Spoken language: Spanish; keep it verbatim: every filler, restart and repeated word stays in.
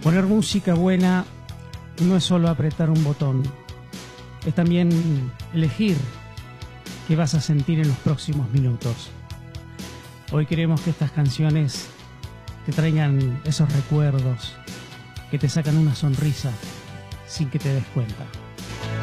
Poner música buena no es solo apretar un botón, es también elegir qué vas a sentir en los próximos minutos. Hoy queremos que estas canciones te traigan esos recuerdos que te sacan una sonrisa sin que te des cuenta.